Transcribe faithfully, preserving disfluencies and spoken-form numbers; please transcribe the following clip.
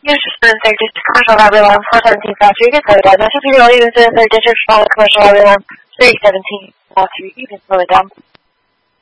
Units in third District Commercial Lobby Alarm four seventeen South Street, get slowed down. No superior units in third District Commercial Lobby Alarm three seventeen South Street, you can slow it down.